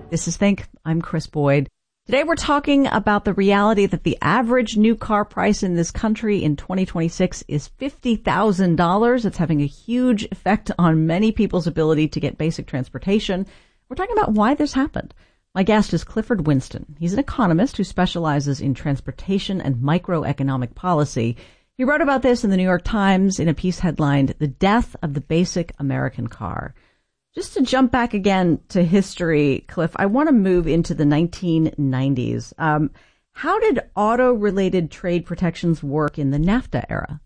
This is Think. I'm Chris Boyd. Today we're talking about the reality that the average new car price in this country in 2026 is $50,000. It's having a huge effect on many people's ability to get basic transportation. We're talking about why this happened. My guest is Clifford Winston. He's an economist who specializes in transportation and microeconomic policy. He wrote about this in the New York Times in a piece headlined, "The Death of the Basic American Car." Just to jump back again to history, Cliff, I want to move into the 1990s. How did auto-related trade protections work in the NAFTA era?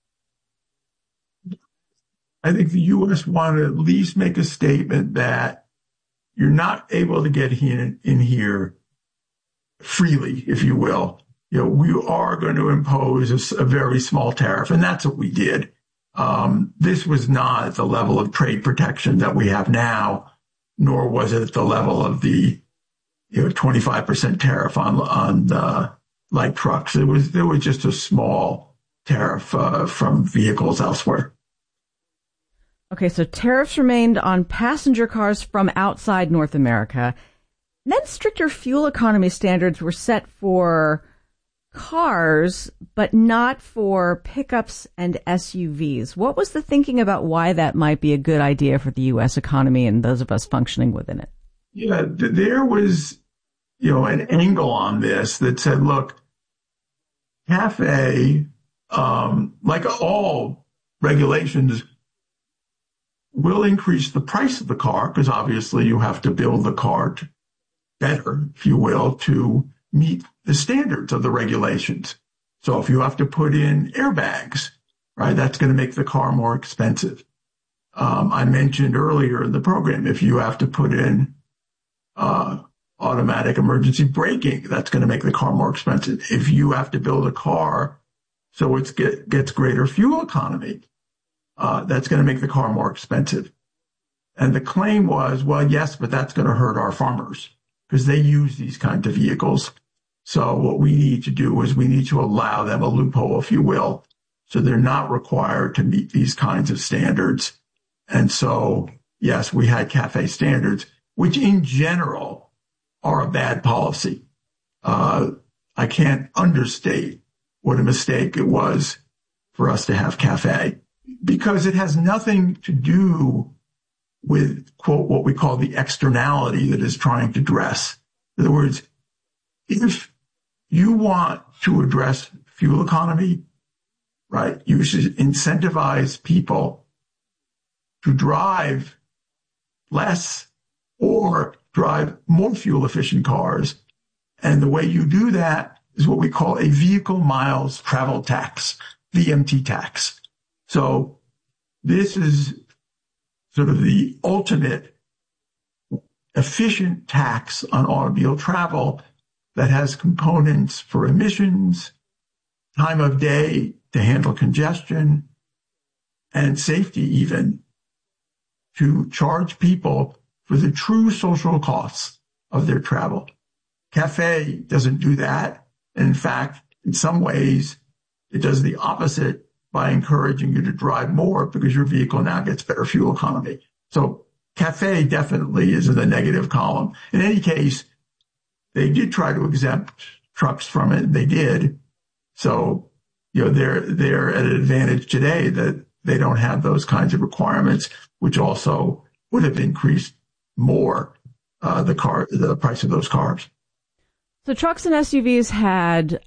I think the U.S. wanted to at least make a statement that you're not able to get in here freely, if you will. You know, we are going to impose a very small tariff, and that's what we did. This was not at the level of trade protection that we have now, nor was it at the level of the 25% tariff on light trucks. There was just a small tariff from vehicles elsewhere. Okay, so tariffs remained on passenger cars from outside North America. Then stricter fuel economy standards were set for cars, but not for pickups and SUVs. What was the thinking about why that might be a good idea for the U.S. economy and those of us functioning within it? Yeah, there was, an angle on this that said, look, CAFE, like all regulations, will increase the price of the car because obviously you have to build the car better, if you will, to meet the standards of the regulations. So if you have to put in airbags, right, that's going to make the car more expensive. I mentioned earlier in the program, if you have to put in automatic emergency braking, that's going to make the car more expensive. If you have to build a car so it gets greater fuel economy, that's going to make the car more expensive. And the claim was, well, yes, but that's going to hurt our farmers because they use these kinds of vehicles. So what we need to do is we need to allow them a loophole, if you will, so they're not required to meet these kinds of standards. And so, yes, we had CAFE standards, which in general are a bad policy. I can't understate what a mistake it was for us to have CAFE because it has nothing to do with, quote, what we call the externality that is trying to address. In other words, if you want to address fuel economy, right, you should incentivize people to drive less or drive more fuel efficient cars. And the way you do that is what we call a vehicle miles travel tax, VMT tax. So this is sort of the ultimate efficient tax on automobile travel that has components for emissions, time of day to handle congestion, and safety even, to charge people for the true social costs of their travel. CAFE doesn't do that. And in fact, in some ways, it does the opposite by encouraging you to drive more because your vehicle now gets better fuel economy. So CAFE definitely is in the negative column. In any case, they did try to exempt trucks from it. They did. So, they're at an advantage today that they don't have those kinds of requirements, which also would have increased more the price of those cars. So trucks and SUVs had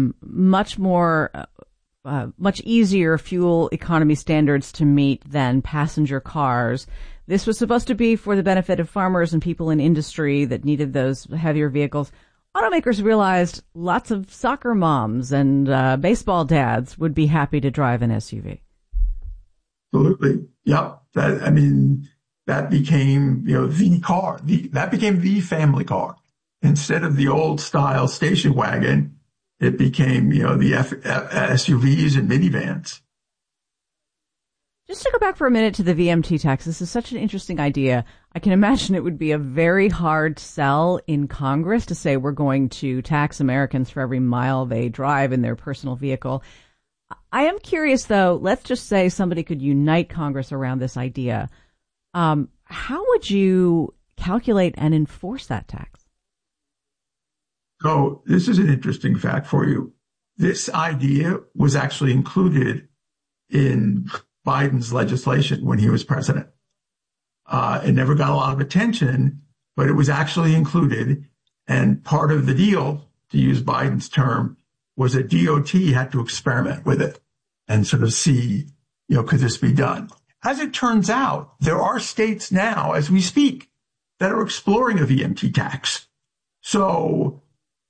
much easier fuel economy standards to meet than passenger cars. This was supposed to be for the benefit of farmers and people in industry that needed those heavier vehicles. Automakers realized lots of soccer moms and baseball dads would be happy to drive an SUV. Absolutely. Yep. That became, the car. That became the family car. Instead of the old style station wagon, it became, the SUVs and minivans. Just to go back for a minute to the VMT tax, this is such an interesting idea. I can imagine it would be a very hard sell in Congress to say we're going to tax Americans for every mile they drive in their personal vehicle. I am curious, though, let's just say somebody could unite Congress around this idea. How would you calculate and enforce that tax? So this is an interesting fact for you. This idea was actually included in Biden's legislation when he was president. It never got a lot of attention, but it was actually included. And part of the deal, to use Biden's term, was that DOT had to experiment with it and sort of see, could this be done? As it turns out, there are states now, as we speak, that are exploring a VMT tax. So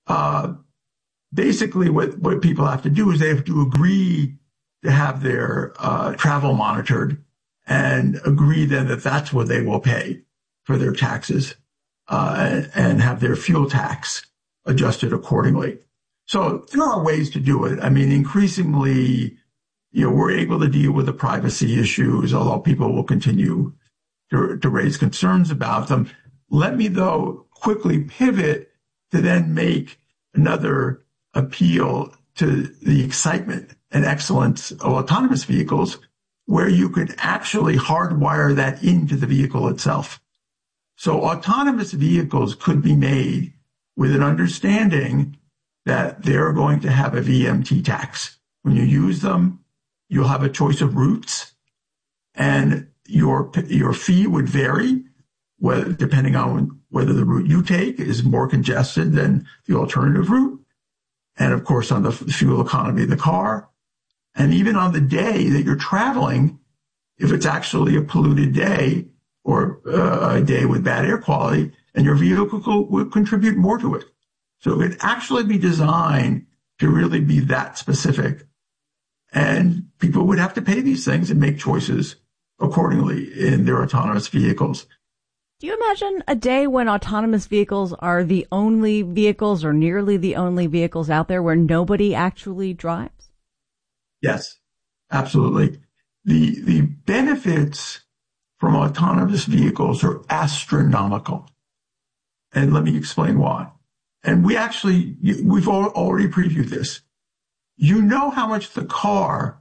basically what people have to do is they have to agree to have their travel monitored and agree then that that's what they will pay for their taxes and have their fuel tax adjusted accordingly. So there are ways to do it. I mean, increasingly, we're able to deal with the privacy issues, although people will continue to raise concerns about them. Let me, though, quickly pivot to then make another appeal to the excitement and excellence of autonomous vehicles, where you could actually hardwire that into the vehicle itself. So autonomous vehicles could be made with an understanding that they're going to have a VMT tax. When you use them, you'll have a choice of routes, and your fee would vary depending on whether the route you take is more congested than the alternative route, and of course on the fuel economy of the car, and even on the day that you're traveling, if it's actually a polluted day or a day with bad air quality, and your vehicle will contribute more to it. So it could actually be designed to really be that specific. And people would have to pay these things and make choices accordingly in their autonomous vehicles. Do you imagine a day when autonomous vehicles are the only vehicles or nearly the only vehicles out there where nobody actually drives? Yes, absolutely. The benefits from autonomous vehicles are astronomical. And let me explain why. And we've already previewed this. You know how much the car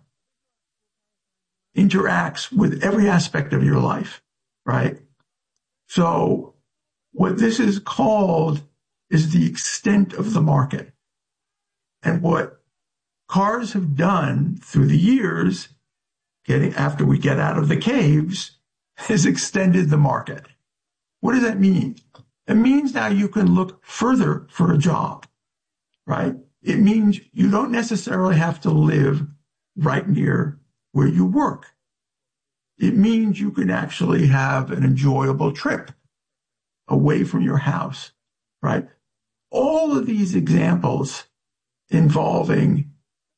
interacts with every aspect of your life, right? So what this is called is the extent of the market. And what cars have done through the years, after we get out of the caves, has extended the market. What does that mean? It means now you can look further for a job, right? It means you don't necessarily have to live right near where you work. It means you can actually have an enjoyable trip away from your house, right? All of these examples involving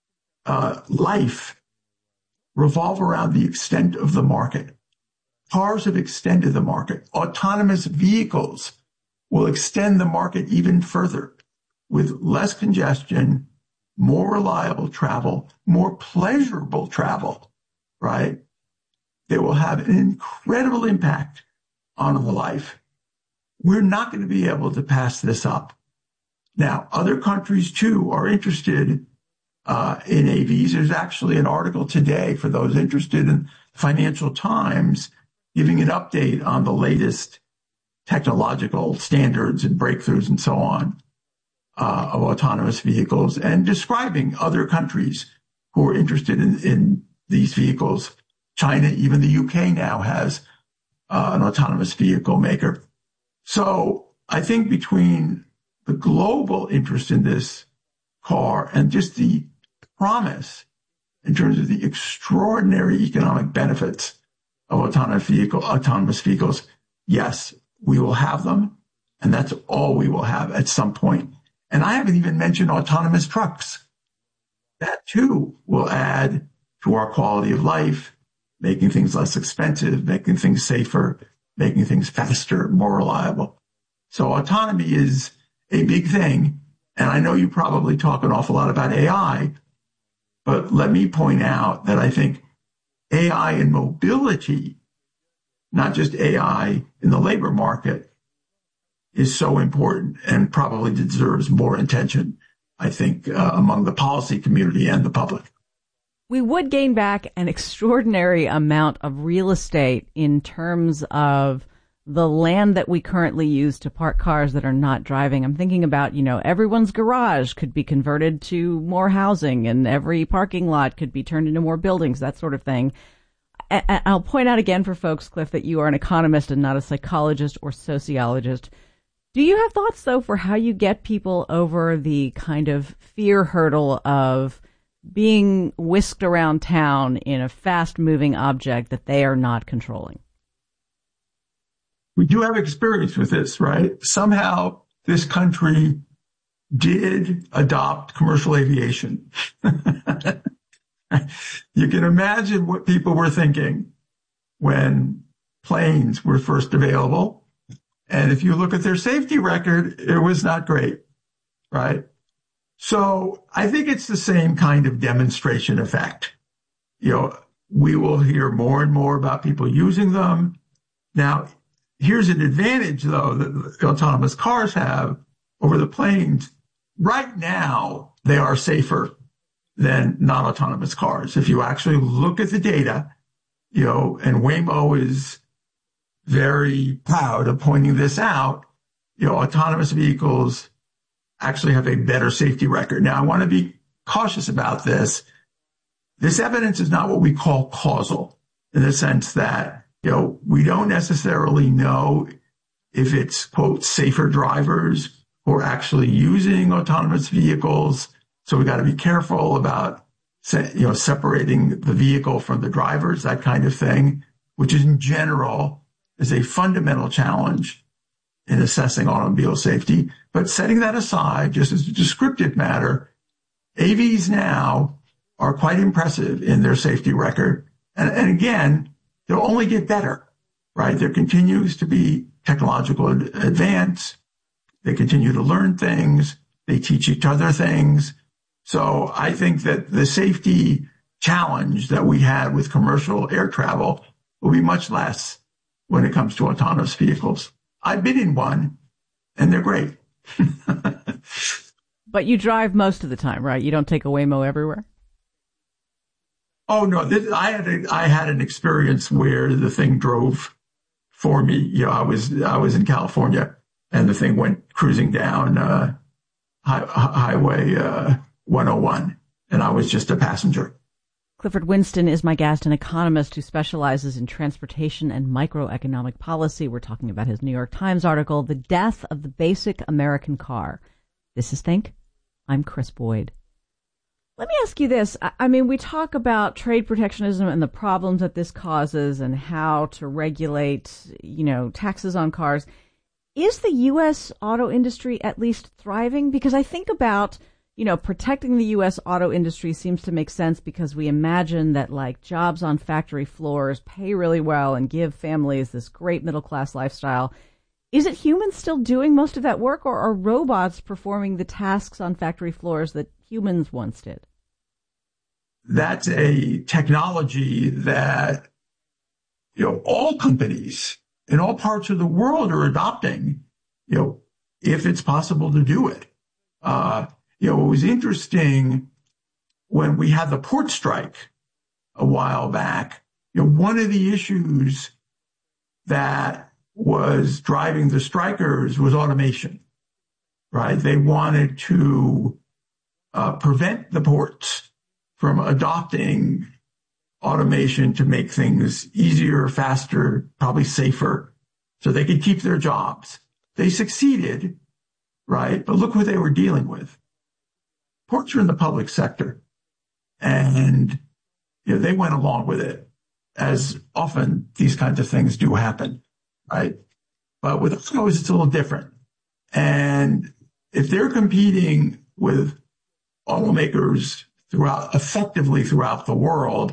life revolve around the extent of the market. Cars have extended the market. Autonomous vehicles will extend the market even further with less congestion, more reliable travel, more pleasurable travel, right? They will have an incredible impact on the life. We're not going to be able to pass this up. Now, other countries, too, are interested in AVs. There's actually an article today for those interested in Financial Times giving an update on the latest technological standards and breakthroughs and so on of autonomous vehicles, and describing other countries who are interested in these vehicles. China, even the UK now has an autonomous vehicle maker. So I think between the global interest in this car and just the promise in terms of the extraordinary economic benefits of autonomous vehicles, yes, we will have them, and that's all we will have at some point. And I haven't even mentioned autonomous trucks. That too will add to our quality of life, making things less expensive, making things safer, making things faster, more reliable. So autonomy is a big thing. And I know you probably talk an awful lot about AI, but let me point out that I think AI in mobility, not just AI in the labor market, is so important and probably deserves more attention, I think, among the policy community and the public. We would gain back an extraordinary amount of real estate in terms of the land that we currently use to park cars that are not driving. I'm thinking about, everyone's garage could be converted to more housing and every parking lot could be turned into more buildings, that sort of thing. I'll point out again for folks, Cliff, that you are an economist and not a psychologist or sociologist. Do you have thoughts, though, for how you get people over the kind of fear hurdle of being whisked around town in a fast-moving object that they are not controlling? We do have experience with this, right? Somehow this country did adopt commercial aviation. You can imagine what people were thinking when planes were first available. And if you look at their safety record, it was not great, right? So I think it's the same kind of demonstration effect. We will hear more and more about people using them. Now, here's an advantage, though, that the autonomous cars have over the planes. Right now, they are safer than non-autonomous cars. If you actually look at the data, and Waymo is very proud of pointing this out, autonomous vehicles actually have a better safety record. Now, I want to be cautious about this. This evidence is not what we call causal, in the sense that, we don't necessarily know if it's, quote, safer drivers who are actually using autonomous vehicles. So we got to be careful about, separating the vehicle from the drivers, that kind of thing, which in general is a fundamental challenge in assessing automobile safety. But setting that aside, just as a descriptive matter, AVs now are quite impressive in their safety record. And again, they'll only get better, right? There continues to be technological advance. They continue to learn things. They teach each other things. So I think that the safety challenge that we had with commercial air travel will be much less when it comes to autonomous vehicles. I've been in one, and they're great. But you drive most of the time, right? You don't take a Waymo everywhere? Oh, no. I had an experience where the thing drove for me. I was in California, and the thing went cruising down Highway 101, and I was just a passenger. Clifford Winston is my guest, an economist who specializes in transportation and microeconomic policy. We're talking about his New York Times article, The Death of the Basic American Car. This is Think. I'm Chris Boyd. Let me ask you this. I mean, we talk about trade protectionism and the problems that this causes and how to regulate, taxes on cars. Is the U.S. auto industry at least thriving? Because I think about, protecting the U.S. auto industry seems to make sense because we imagine that jobs on factory floors pay really well and give families this great middle class lifestyle. Is it humans still doing most of that work, or are robots performing the tasks on factory floors that humans once did? That's a technology that, all companies in all parts of the world are adopting, if it's possible to do it. It was interesting when we had the port strike a while back, one of the issues that was driving the strikers was automation, right? They wanted to prevent the ports from adopting automation to make things easier, faster, probably safer, so they could keep their jobs. They succeeded, right? But look who they were dealing with. Ports are in the public sector, and they went along with it, as often these kinds of things do happen, right? But with autos, it's a little different. And if they're competing with automakers effectively throughout the world,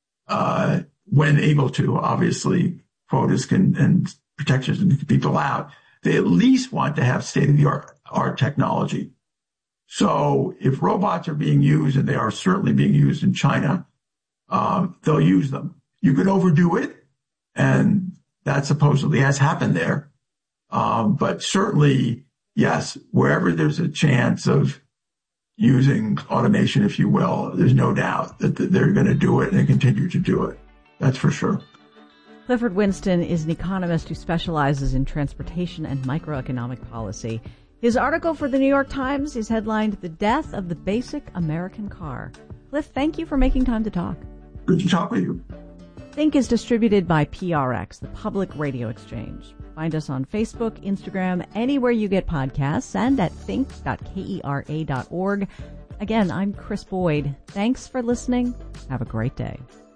when able to, obviously, quotas and protections can keep people out, they at least want to have state-of-the-art technology. So if robots are being used, and they are certainly being used in China, they'll use them. You could overdo it, and that supposedly has happened there. But certainly, yes, wherever there's a chance of using automation, if you will, there's no doubt that they're going to do it and continue to do it. That's for sure. Clifford Winston is an economist who specializes in transportation and microeconomic policy. His article for the New York Times is headlined, "The Death of the Basic American Car." Cliff, thank you for making time to talk. Good to talk with you. Think is distributed by PRX, the Public Radio Exchange. Find us on Facebook, Instagram, anywhere you get podcasts, and at think.kera.org. Again, I'm Chris Boyd. Thanks for listening. Have a great day.